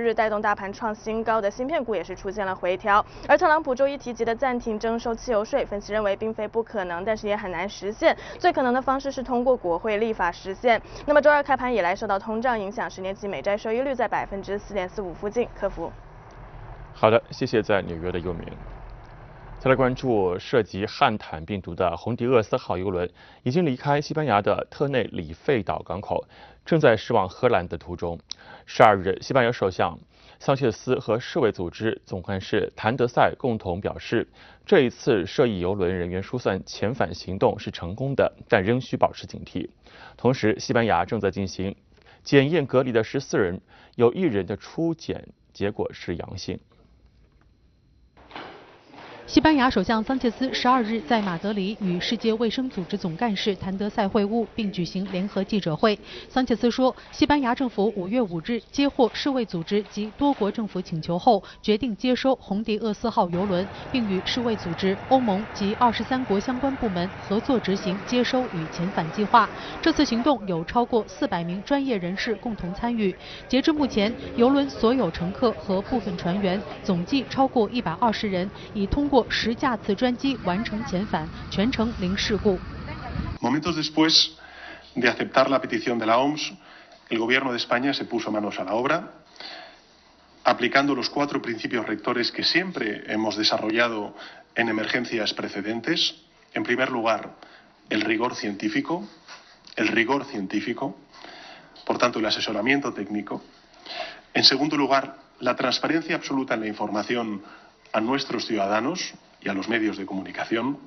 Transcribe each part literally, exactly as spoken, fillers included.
日带动大盘创新高的芯片股也是出现了回调。而特朗普周一提及的暂停征收汽油税，分析认为并非不可能，但是也很难实现。最可能的方式是通过国会立法实现。那么周二开盘以来，受到通胀影响，十年期美债收益率在百分之四点四五附近，克服。 好的，谢谢在纽约的佑明。再来关注涉及汉坦病毒的红迪厄斯号邮轮已经离开西班牙的特内里费岛港口，正在驶往荷兰的途中。十二日，西班牙首相桑切斯和世卫组织总干事谭德赛共同表示，这一次涉疫邮轮人员疏散遣返行动是成功的，但仍需保持警惕。同时，西班牙正在进行检验隔离的十四人，有一人的初检结果是阳性。 西班牙首相桑切斯十二日在马德里与世界卫生组织总干事谭德赛会晤，并举行联合记者会。桑切斯说，西班牙政府五月五日接获世卫组织及多国政府请求后，决定接收红迪厄斯号邮轮，并与世卫组织、欧盟及二十三国相关部门合作执行接收与遣返计划。这次行动有超过四百名专业人士共同参与。截至目前，邮轮所有乘客和部分船员总计超过一百二十人，已通过十架次专机完成遣返，全程零事故。 Momentos después de aceptar la petición de la O M S, el Gobierno de España se puso manos a la obra, aplicando los cuatro principios rectores que siempre hemos desarrollado en emergencias precedentes. En primer lugar, el rigor científico, el rigor científico, por tanto, el asesoramiento técnico. En segundo lugar, la transparencia absoluta en la información a nuestros ciudadanos y a los medios de comunicación.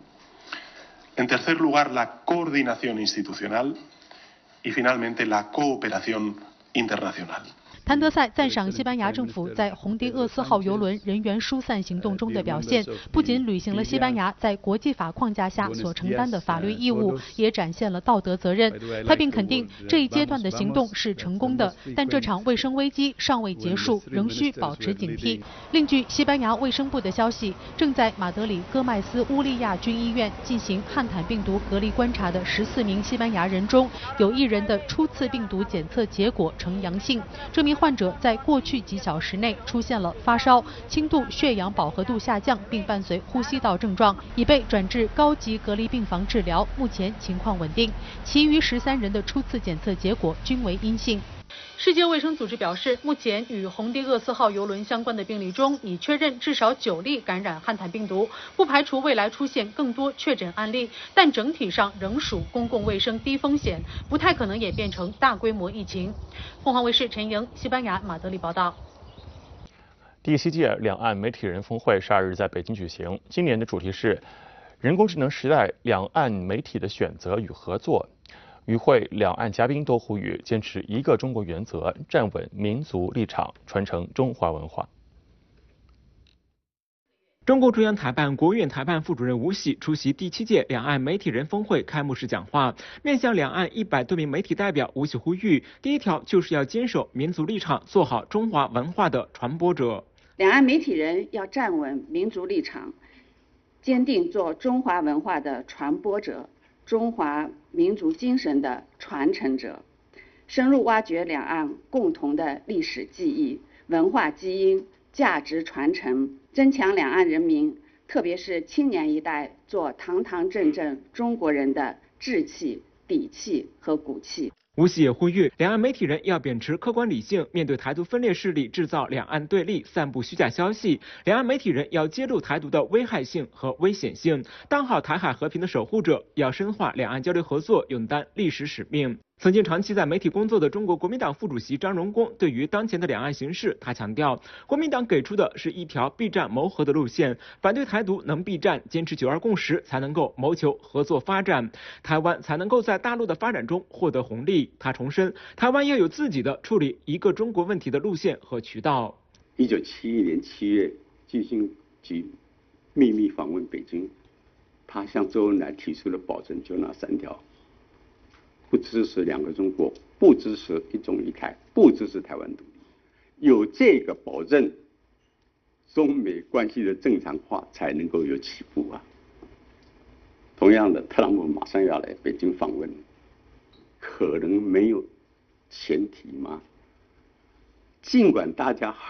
En tercer lugar, la coordinación institucional y finalmente la cooperación internacional. 谭德赛赞赏西班牙政府在红迪厄斯号邮轮人员疏散行动中的表现，不仅履行了西班牙在国际法框架下所承担的法律义务，也展现了道德责任。他并肯定这一阶段的行动是成功的，但这场卫生危机尚未结束，仍需保持警惕。另据西班牙卫生部的消息，正在马德里戈麦斯乌利亚军医院进行汉坦病毒隔离观察的十四名西班牙人中，有一人的初次病毒检测结果呈阳性。这名患者在过去几小时内出现了发烧、轻度血氧饱和度下降，并伴随呼吸道症状，已被转至高级隔离病房治疗，目前情况稳定。其余十三人的初次检测结果均为阴性。世界卫生组织表示，目前与红迪厄斯号邮轮相关的病例中，已确认至少九例感染汉坦病毒，不排除未来出现更多确诊案例，但整体上仍属公共卫生低风险，不太可能演变成大规模疫情。凤凰卫视陈莹，西班牙马德里报道。 第七届两岸媒体人峰会十二日在北京举行，今年的主题是人工智能时代两岸媒体的选择与合作。与会两岸嘉宾都呼吁坚持一个中国原则，站稳民族立场，传承中华文化。 中共中央台办、国务院台办副主任吴喜出席第七届两岸媒体人峰会开幕式讲话，面向两岸一百多名媒体代表，吴喜呼吁：第一条就是要坚守民族立场，做好中华文化的传播者。 两岸媒体人要站稳民族立场，坚定做中华文化的传播者。中华民族精神的传承者，深入挖掘两岸共同的历史记忆、文化基因、价值传承，增强两岸人民，特别是青年一代做堂堂正正中国人的志气、底气和骨气。 吴喜也呼吁两岸媒体人要秉持客观理性，面对台独分裂势力制造两岸对立、散布虚假消息，两岸媒体人要揭露台独的危害性和危险性，当好台海和平的守护者，要深化两岸交流合作，勇担历史使命。曾经长期在媒体工作的中国国民党副主席张荣恭对于当前的两岸形势，他强调，国民党给出的是一条避战谋和的路线，反对台独能避战，坚持九二共识才能够谋求合作发展，台湾才能够在大陆的发展中获得红利。他重申，台湾要有自己的处理一个中国问题的路线和渠道。 一九七一年七月，基辛格秘密访问北京，他向周恩来提出了保证，就那三条。不支持两个中国，不支持一中一台，不支持台湾独立。有这个保证，中美关系的正常化才能够有起步啊。同样的，特朗普马上要来北京访问，可能没有前提吗？尽管大家